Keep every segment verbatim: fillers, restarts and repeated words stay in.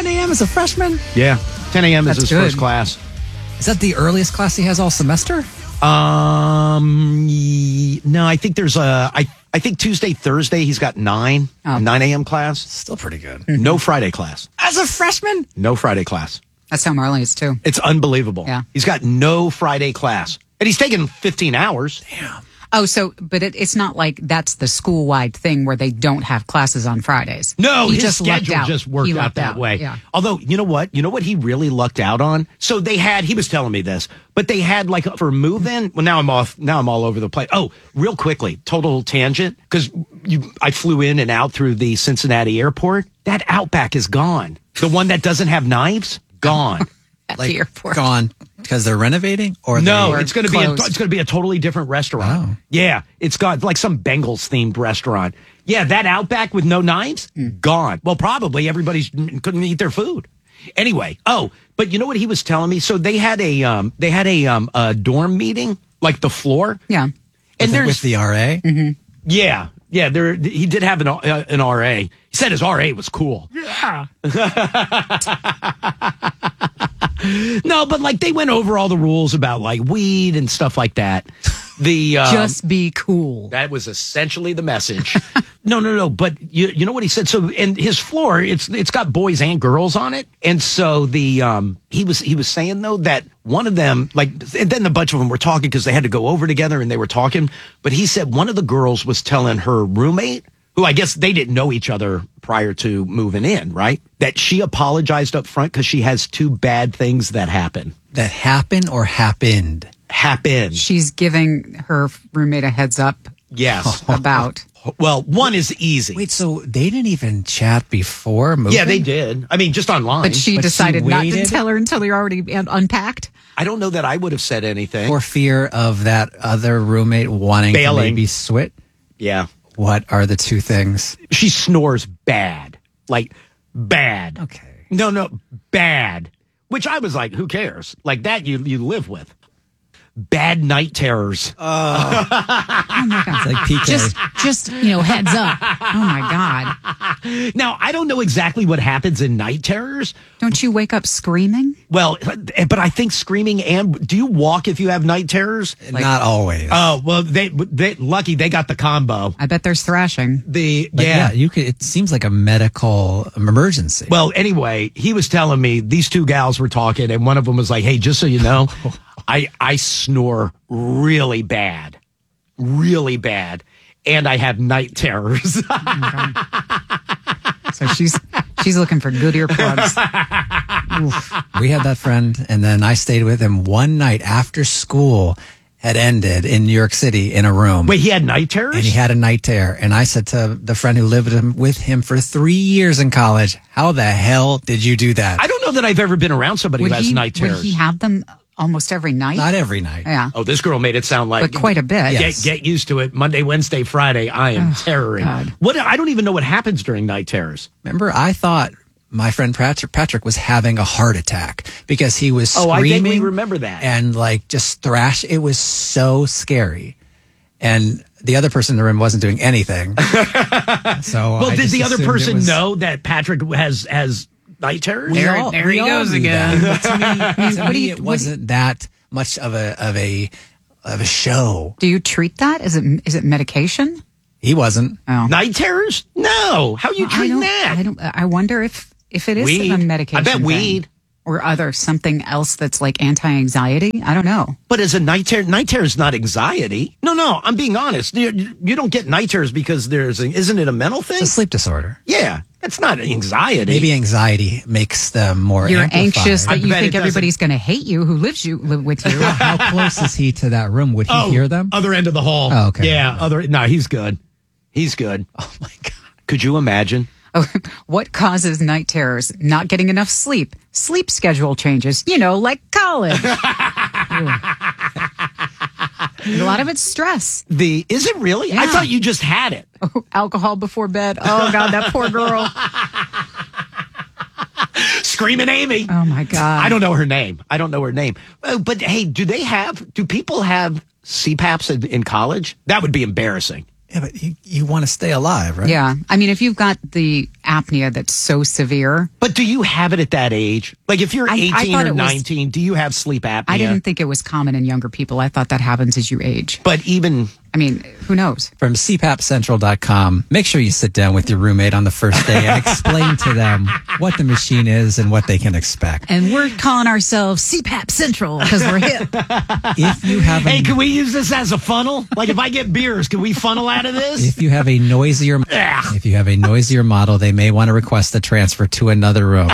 ten a.m. as a freshman? Yeah, ten a.m. is That's his good. first class. Is that the earliest class he has all semester? Um, ye- no, I think there's a, I, I think Tuesday, Thursday, he's got nine, Oh. a nine a.m. class. Still pretty good. No Friday class. As a freshman? No Friday class. That's how Marley is too. It's unbelievable. Yeah. He's got no Friday class. And he's taking fifteen hours. Damn. Oh, so, but it, it's not like that's the school-wide thing where they don't have classes on Fridays. No, he his just lucked schedule out. just worked He out lucked that way. Yeah. Although, you know what? You know what he really lucked out on? So they had, he was telling me this, but they had like for move-in. Well, now I'm off. Now I'm all over the place. Oh, real quickly, total tangent, because you, I flew in and out through the Cincinnati airport. That Outback is gone. The one that doesn't have knives, gone. At Like, the airport. gone because they're renovating? Or No, they, it's going to be a, closed. it's going to be a totally different restaurant. Oh. Yeah, it's got like some Bengals themed restaurant. Yeah, that Outback with no knives, gone. Well, probably everybody couldn't eat their food. Anyway, oh, but you know what he was telling me? So they had a um they had a um a dorm meeting, like the floor. Yeah. And with, there's with the R A? yeah, yeah, there he did have an uh, an R A. He said his R A was cool. Yeah. No, but like they went over all the rules about like weed and stuff like that. The um, Just be cool. That was essentially the message. no, no, no. But you, you know what he said? So, and his floor, it's it's got boys and girls on it. And so the um, he was he was saying though that one of them, like, and then a bunch of them were talking because they had to go over together and they were talking. But he said one of the girls was telling her roommate, who I guess they didn't know each other prior to moving in, right? That she apologized up front because she has two bad things that happen. That happened or happened? Happen. She's giving her roommate a heads up Yes. about. Well, one is easy. Wait, so they didn't even chat before moving? Yeah, they did. I mean, just online. But she But she decided not to waited? tell her until you're already un- unpacked. I don't know that I would have said anything. For fear of that other roommate wanting Bailing. to maybe swit? Yeah. What are the two things? She snores bad. Like, bad. Okay. No, no, bad. Which I was like, who cares? Like, that you, you live with. Bad night terrors. Oh my God. It's like P K. Just, just, you know, heads up. Oh my God. Now, I don't know exactly what happens in night terrors. Don't you wake up screaming? Well, but I think screaming and do you walk if you have night terrors? Not always. Oh, well, they, they lucky they got the combo. I bet there's thrashing. The But yeah. yeah, you could. It seems like a medical emergency. Well, anyway, he was telling me these two gals were talking, and one of them was like, "Hey, just so you know, I I snore really bad, really bad, and I have night terrors." So she's she's looking for good earplugs. we had that friend, and then I stayed with him one night after school had ended in New York City in a room. Wait, he had night terrors? And he had a night terror. And I said to the friend who lived with him, with him for three years in college, how the hell did you do that? I don't know that I've ever been around somebody Would who has he, night would terrors. he have them almost every night? Not every night. Yeah. Oh, this girl made it sound like But quite a bit. Get, Yes. get used to it. Monday, Wednesday, Friday, I am terroring. God. What? I don't even know what happens during night terrors. Remember, I thought my friend Patrick, Patrick was having a heart attack because he was Oh, I screaming. vaguely remember that. And like just thrash. It was so scary. And the other person in the room wasn't doing anything. so Well, I did just the other assumed it person was- know that Patrick has has night terrors? We There- all- there we he all goes knew again. that. But to me, to What do me you- it what do you- wasn't that much of a of a of a show. Do you treat that? Is it is it medication? He wasn't. Oh. Night terrors? No. How are you I treating don't, that? I don't. I wonder if if it is Weed. a medication. I bet thing. weed. Or other something else that's like anti-anxiety. I don't know. But as a night terror, night terror is not anxiety. No, no, I'm being honest. You, you don't get night terrors because there's, a, isn't it a mental thing? It's a sleep disorder. Yeah, it's not anxiety. Maybe anxiety makes them more You're amplified. anxious I that you bet think it doesn't. everybody's going to hate you who lives you live with you. How close is he to that room? Would he Oh, hear them? Other end of the hall. Oh, okay. Yeah, other. No, he's good. He's good. Oh my God. Could you imagine? Oh, what causes night terrors? Not getting enough sleep. Sleep schedule changes. You know, like college. A lot of it's stress. The is it really? I Yeah. thought you just had it. Alcohol before bed. Oh God, that poor girl. Screaming Amy. Oh my God. I don't know her name. I don't know her name. Oh, but hey, do they have? Do people have C PAPs in, in college? That would be embarrassing. Yeah, but you, you want to stay alive, right? Yeah. I mean, if you've got the apnea that's so severe, But do you have it at that age? Like if you're I- I eighteen thought or it was- nineteen, do you have sleep apnea? I didn't think it was common in younger people. I thought that happens as you age. But even I mean, who knows? From C PAP Central dot com, make sure you sit down with your roommate on the first day and explain to them what the machine is and what they can expect. And we're calling ourselves C PAP Central because we're hip. If you have a, hey, can we use this as a funnel? Like if I get beers, can we funnel out of this? if you have a noisier Ugh. if you have a noisier model, they may want to request a transfer to another room.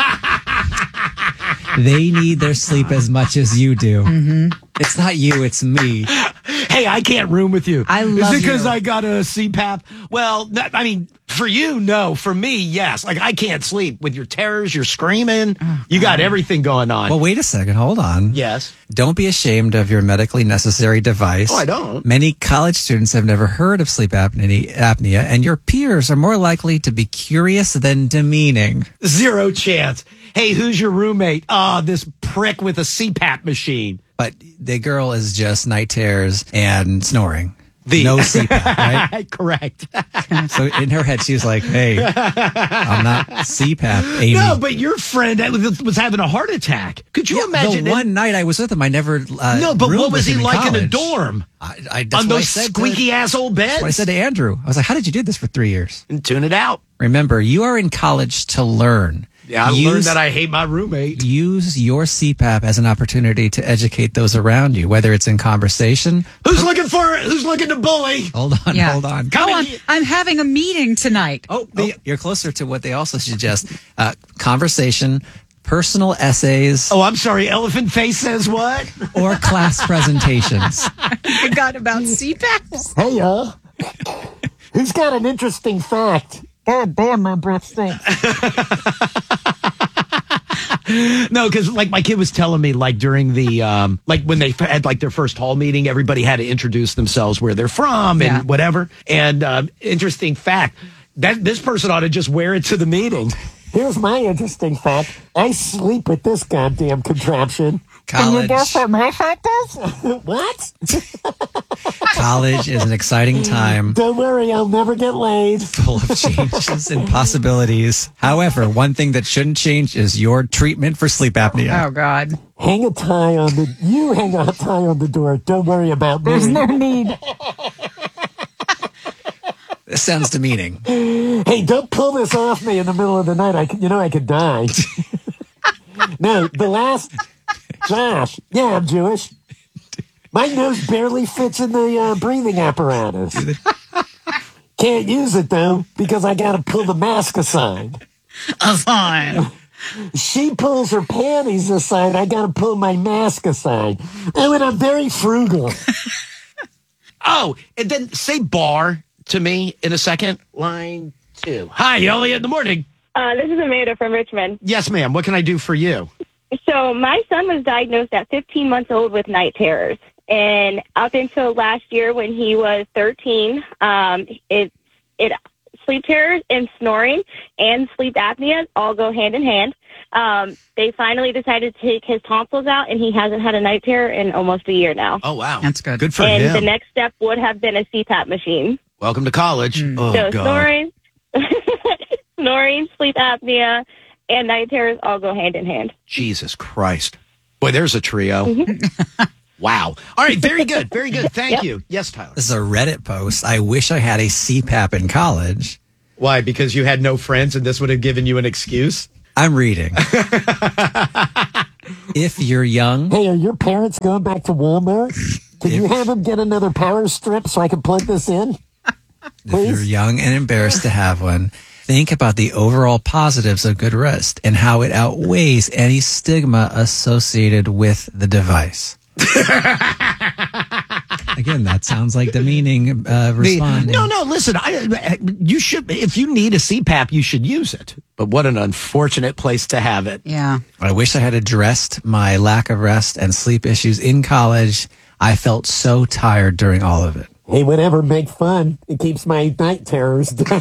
They need their sleep as much as you do. Mm-hmm. It's not you, it's me. Hey, I can't room with you. I love Is it because you. I got a C PAP? Well, no, I mean, for you, no. For me, yes. Like I can't sleep with your terrors. You're screaming. You got everything going on. Well, wait a second. Hold on. yes. Don't be ashamed of your medically necessary device. Oh, I don't. Many college students have never heard of sleep apnea, apnea, and your peers are more likely to be curious than demeaning. Zero chance. Hey, who's your roommate? Ah, this prick with a C PAP machine. But the girl is just night terrors and snoring. The- No C PAP, right? Correct. So in her head, she's like, hey, I'm not C PAP, Amy. No, but your friend was was having a heart attack. Could you Yeah, imagine the it? one night I was with him, I never. Uh, No, but roomed what was with he him like in a college. dorm? I, I, that's On what I those said to- squeaky ass old beds? That's what I said to Andrew. I was like, how did you do this for three years? And tune it out. Remember, you are in college to learn. Yeah, I use, learned that I hate my roommate. Use your C PAP as an opportunity to educate those around you, whether it's in conversation. Who's looking for it? Who's looking to bully? Hold on, Yeah. hold on. Come Oh, in. I'm, I'm having a meeting tonight. Oh, the, you're closer to what they also suggest. Uh, conversation, personal essays, Oh, I'm sorry. Elephant face says what? or class presentations. I forgot about C PAPs. Hey, y'all. Who's got an interesting fact? God damn, my breath stinks. No, because like my kid was telling me, like during the um, like when they had like their first hall meeting, everybody had to introduce themselves, where they're from, and Yeah. whatever. And uh, interesting fact that this person ought to just wear it to the meeting. Here's my interesting fact. I sleep with this goddamn contraption. Can you College, guess what my fact is? What? college is an exciting time Don't worry, I'll never get laid. full of changes and possibilities. However, one thing that shouldn't change is your treatment for sleep apnea. Oh, God. Hang a tie on the. You hang a tie on the door. Don't worry about me. There's no need. This sounds demeaning. Hey, don't pull this off me in the middle of the night. I, could- you know, I could die. No, the last. Josh. Yeah, I'm Jewish. My nose barely fits in the uh, breathing apparatus. Can't use it though because I got to pull the mask aside. Fine. She pulls her panties aside. I got to pull my mask aside. Oh, and I'm very frugal. Oh, and then say bar to me in a second. Line two. Hi, Elliot. In the morning. Uh, this is Amanda from Richmond. Yes, ma'am. What can I do for you? So my son was diagnosed at fifteen months old with night terrors. And up until last year when he was thirteen, um, it, it sleep terrors and snoring and sleep apnea all go hand in hand. Um, they finally decided to take his tonsils out, and he hasn't had a night terror in almost a year now. Oh, wow. That's good. Good for and him. the next step would have been a C PAP machine. Welcome to college. Oh, so God. snoring, snoring, sleep apnea, and night terrors all go hand in hand. Jesus Christ. Boy, there's a trio. Wow. All right. Very good. Very good. Thank Yep. you. Yes, Tyler. This is a Reddit post. I wish I had a C PAP in college. Why? Because you had no friends and this would have given you an excuse? I'm reading. If you're young, Hey, are your parents going back to Walmart? Can you have them get another power strip so I can plug this in? if you're Please? young and embarrassed to have one, think about the overall positives of good rest and how it outweighs any stigma associated with the device. Again, that sounds like demeaning uh, responding. No, no, listen, I, you should, if you need a C PAP, you should use it. But what an unfortunate place to have it. Yeah. I wish I had addressed my lack of rest and sleep issues in college. I felt so tired during all of it. Hey, whatever, make fun. It keeps my night terrors down.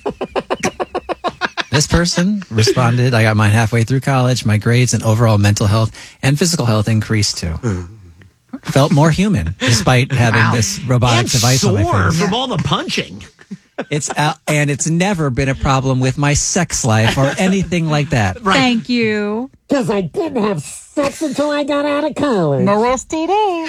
This person responded, I got mine halfway through college. My grades and overall mental health and physical health increased too. Felt more human despite having Wow. this robotic And device on my sore face. from all the punching. It's uh, and it's never been a problem with my sex life or anything like that. Thank you. Because I didn't have sex until I got out of college. No S T D.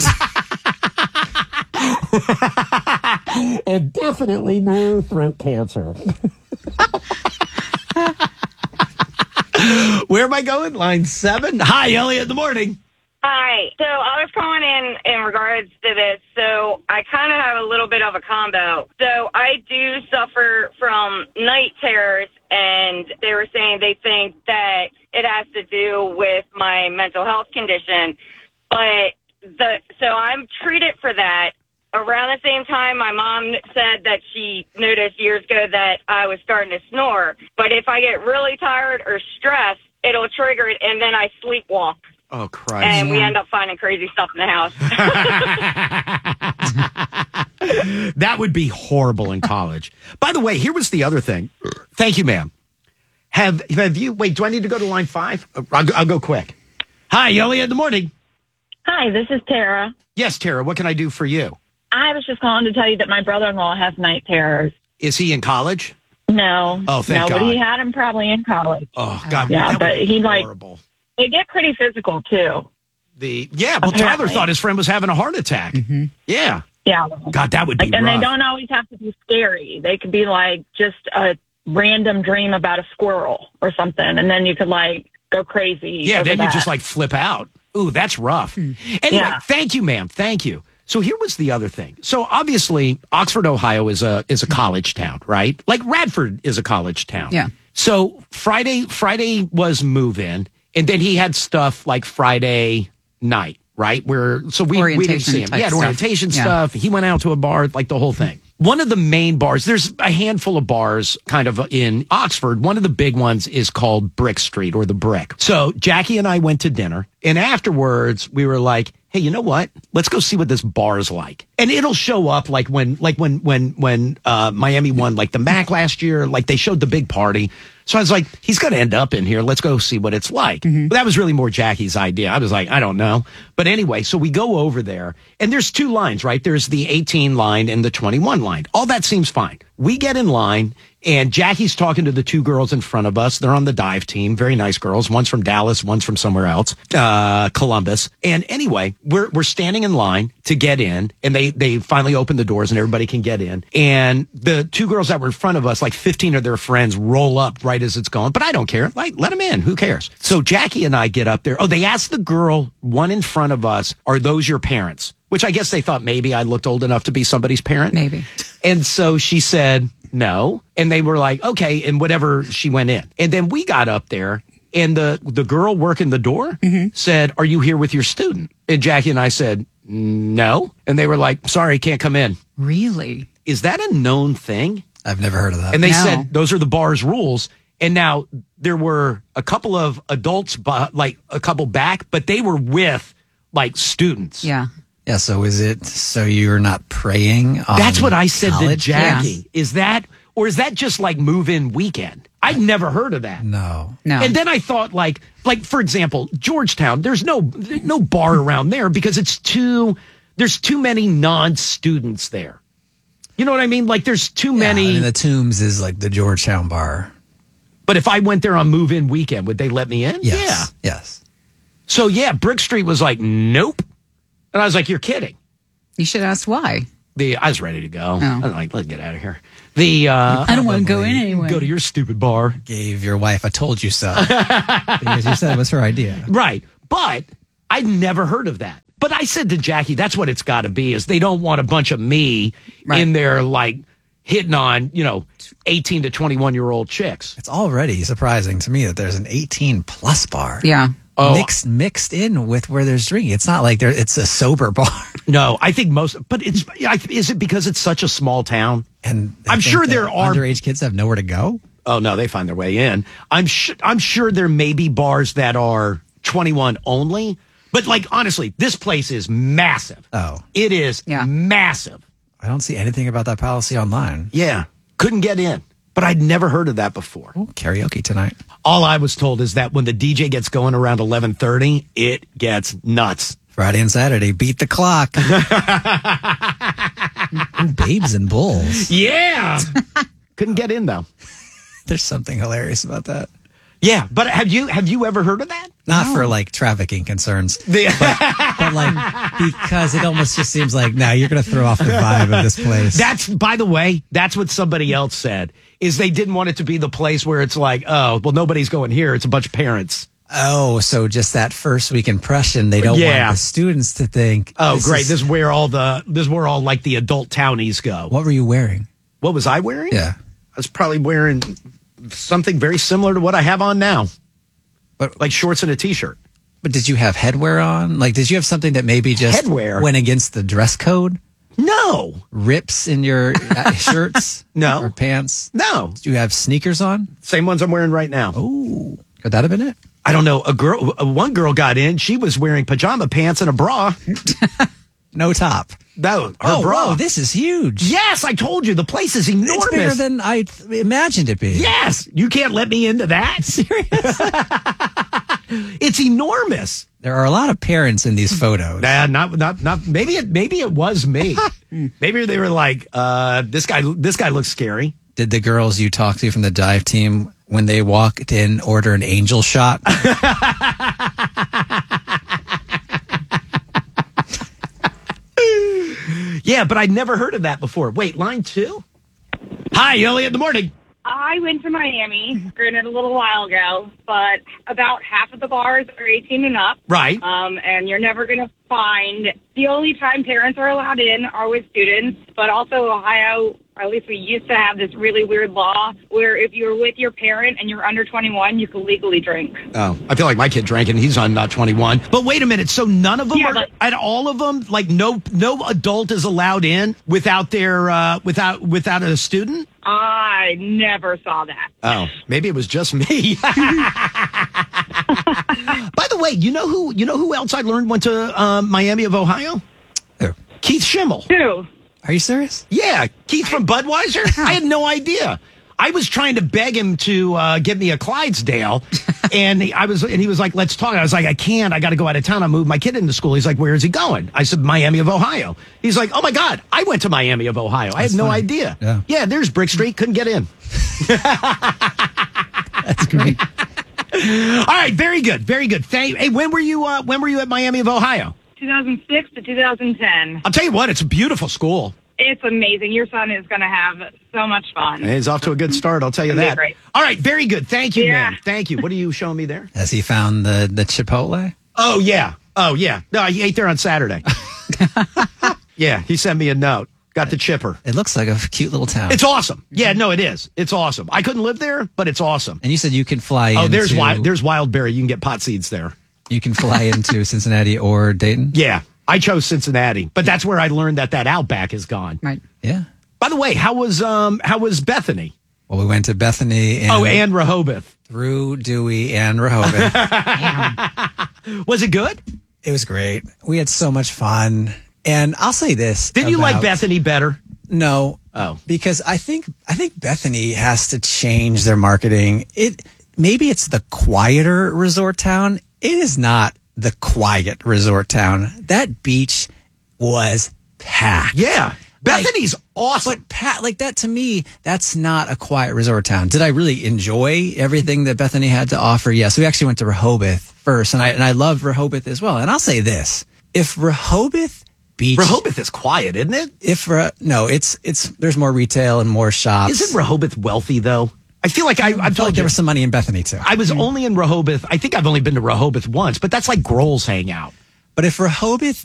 And definitely no throat cancer. Where am I going? Line seven. Hi, Elliot, in the morning. Hi. So I was calling in in regards to this. So I kind of have a little bit of a combo. So I do suffer from night terrors, and they were saying they think that it has to do with my mental health condition. But the so I'm treated for that. Around the same time, my mom said that she noticed years ago that I was starting to snore. But if I get really tired or stressed, it'll trigger it, and then I sleepwalk. Oh, Christ. And we end up finding crazy stuff in the house. That would be horrible in college. By the way, here was the other thing. Thank you, ma'am. Have have you, wait, do I need to go to line five? I'll, go- I'll go quick. Hi, Elliot, in the morning. Hi, this is Tara. Yes, Tara, what can I do for you? I was just calling to tell you that my brother-in-law has night terrors. Is he in college? No. Oh, thank no, but God. he had him probably in college. Oh, God. Yeah, that but would be he, like- horrible. They get pretty physical, too. The, yeah, well, Tyler Apparently. thought his friend was having a heart attack. Yeah. Yeah. God, that would be Like, and rough. they don't always have to be scary. They could be, like, just a random dream about a squirrel or something, and then you could, like, go crazy. Yeah, over then you that. just like flip out. Ooh, that's rough. Anyway, Yeah. thank you, ma'am. Thank you. So here was the other thing. So obviously, Oxford, Ohio is a is a college town, right? Like Radford is a college town. Yeah. So Friday Friday was move in, and then he had stuff like Friday night, right? Where so we we didn't Orientation see him. type He had stuff. orientation Yeah. stuff. He went out to a bar, like the whole thing. One of the main bars, there's a handful of bars kind of in Oxford. One of the big ones is called Brick Street or the Brick. So Jackie and I went to dinner, and afterwards we were like, hey, you know what? Let's go see what this bar is like. And it'll show up like when, like when, when, when, uh, Miami won like the M A C last year, like they showed the big party. So I was like, he's going to end up in here. Let's go see what it's like. But that was really more Jackie's idea. I was like, I don't know. But anyway, so we go over there and there's two lines, right? There's the eighteen line and the twenty-one line. All that seems fine. We get in line and Jackie's talking to the two girls in front of us. They're on the dive team. Very nice girls. One's from Dallas. One's from somewhere else, uh, Columbus. And anyway, we're, we're standing in line to get in and they, they finally open the doors and everybody can get in. And the two girls that were in front of us, like fifteen of their friends roll up right as it's going, but I don't care. Like, let them in. Who cares? So Jackie and I get up there. Oh, they asked the girl, one in front of us, are those your parents? Which I guess they thought maybe I looked old enough to be somebody's parent. Maybe. And so she said, no. And they were like, okay. And whatever, she went in. And then we got up there and the, the girl working the door said, are you here with your student? And Jackie and I said, no. And they were like, sorry, can't come in. Really? Is that a known thing? I've never heard of that. And they No. said, those are the bar's rules. And now there were a couple of adults, bu- like a couple back, but they were with like students. Yeah. yeah, so is it so you're not praying on That's what I said college? to Jackie. Is that, or is that just like move-in weekend? I'd never heard of that. No. No. And then I thought, like, like for example, Georgetown. There's no no bar around there because it's too. There's too many non-students there. You know what I mean? Like, there's too Yeah, many. I mean, the Tombs is like the Georgetown bar. But if I went there on move-in weekend, would they let me in? Yes. Yeah. Yes. So yeah, Brick Street was like, nope. And I was like, you're kidding. You should ask why. The I was ready to go. Oh. I was like, let's get out of here. The uh, I don't want to go in anyway. go to your stupid bar. Gave your wife a told you so. Because you said it was her idea. Right. But I'd never heard of that. But I said to Jackie, that's what it's got to be, is they don't want a bunch of me Right. in there, like, hitting on, you know, eighteen to twenty-one year old chicks. It's already surprising to me that there's an eighteen plus bar. Yeah. Oh. Mixed mixed in with where there's drinking. It's not like there it's a sober bar. No, I think most, but it's, I- is it because it's such a small town? And I I'm think sure that there are- underage kids have nowhere to go. Oh, no, they find their way in. I'm sure, I'm sure there may be bars that are twenty-one only, but like, honestly, this place is massive. Oh. It is Yeah. massive. I don't see anything about that policy online. Yeah. Couldn't get in, but I'd never heard of that before. Oh, karaoke tonight. All I was told is that when the D J gets going around eleven thirty, it gets nuts. Friday and Saturday, beat the clock. Ooh, babes and bulls. Yeah. Couldn't get in, though. There's something hilarious about that. Yeah, but have you have you ever heard of that? Not no. for like trafficking concerns, the- but, but like because it almost just seems like now you're going to throw off the vibe of this place. That's, by the way, that's what somebody else said, is they didn't want it to be the place where it's like, oh, well, nobody's going here. It's a bunch of parents. Oh, so just that first week impression, they don't yeah. want the students to think. Oh, this great! Is, this is where all the this is where all like the adult townies go. What were you wearing? What was I wearing? Yeah, I was probably wearing something very similar to what I have on now, but like shorts and a t-shirt. But did you have headwear on? Like, did you have something that maybe just headwear went against the dress code? No. Rips in your shirts? No. Or pants? No. Did you have sneakers on? Same ones I'm wearing right now. Oh, could that have been it? I don't know. A girl, one girl got in. She was wearing pajama pants and a bra. No top. No, her oh, bra. Whoa, this is huge. Yes, I told you the place is enormous. It's bigger than I imagined it being. Yes, you can't let me into that. Seriously? It's enormous. There are a lot of parents in these photos. Nah, not not not. Maybe it maybe it was me. Maybe they were like, uh, this guy this guy looks scary. Did the girls you talked to from the dive team, when they walked in, order an angel shot? Yeah, but I'd never heard of that before. Wait, line two? Hi, Elliot in the morning. I went to Miami, granted a little while ago, but about half of the bars are eighteen and up. Right. Um, and you're never going to find, the only time parents are allowed in are with students, but also Ohio, or at least we used to have this really weird law where if you're with your parent and you're under twenty-one, you can legally drink. Oh, I feel like my kid drank and he's on not twenty-one. But wait a minute, so none of them Yeah, are, but- at all of them, like no no adult is allowed in without their uh, without without a student? I never saw that. Oh, maybe it was just me. By the way, you know who you know who else I learned went to um, Miami of Ohio? Who? Keith Schimmel. Who? Are you serious? Yeah, Keith from Budweiser. I had no idea. I was trying to beg him to uh, get me a Clydesdale, and he, I was, and he was like, "Let's talk." I was like, "I can't. I got to go out of town. I moved my kid into school." He's like, "Where is he going?" I said, "Miami of Ohio." He's like, "Oh my God, I went to Miami of Ohio. I That's had no funny. idea." Yeah. yeah, there's Brick Street. Couldn't get in. That's great. All right, very good, very good. Thank. Hey, when were you? Uh, when were you at Miami of Ohio? two thousand six to two thousand ten. I'll tell you what, it's a beautiful school. It's amazing. Your son is going to have so much fun. He's off to a good start. I'll tell you It'll be that. great. All right, very good. Thank you, Yeah. man. Thank you. What are you showing me there? Has he found the, the Chipotle? Oh, yeah. Oh, yeah. No, he ate there on Saturday. Yeah, he sent me a note. Got the chipper. It looks like a cute little town. It's awesome. Yeah, no, it is. It's awesome. I couldn't live there, but it's awesome. And you said you can fly Oh, into... there's wild, there's Wildberry. You can get pot seeds there. You can fly into Cincinnati or Dayton? Yeah, I chose Cincinnati, but that's where I learned that that Outback is gone. Right. Yeah. By the way, how was um how was Bethany? Well, we went to Bethany and... Oh, and Rehoboth. through Dewey and Rehoboth. Was it good? It was great. We had so much fun. And I'll say this. Did you like about- Bethany better? No. Oh. Because I think I think Bethany has to change their marketing. It maybe it's the quieter resort town. It is not the quiet resort town. That beach was packed. Yeah. Bethany's awesome. But Pat, like that to me, that's not a quiet resort town. Did I really enjoy everything that Bethany had to offer? Yes. We actually went to Rehoboth first, and I and I love Rehoboth as well. And I'll say this: if Rehoboth Beach, Rehoboth is quiet, isn't it? if Re- no, it's it's there's more retail and more shops. Isn't Rehoboth wealthy though? I feel like I, I've I feel told like there you. was some money in Bethany too. I was only in Rehoboth. I think I've only been to Rehoboth once, but that's like Grohl's hangout. But if Rehoboth